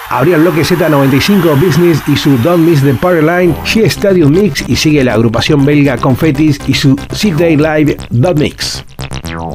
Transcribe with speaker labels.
Speaker 1: Abría el bloque Z95 Business y su Don't Miss the Party Line, She Stadium Mix, y sigue la agrupación belga Confettis y su Sit Day Live Dot Mix.